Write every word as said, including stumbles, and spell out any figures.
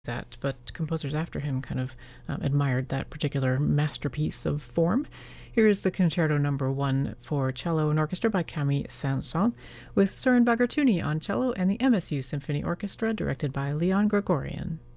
that, but composers after him kind of um, admired that particular masterpiece of form. Here is the Concerto Number One for cello and orchestra by Camille Saint-Saëns, with Søren Baggertuni on cello and the M S U Symphony Orchestra, directed by Leon Gregorian.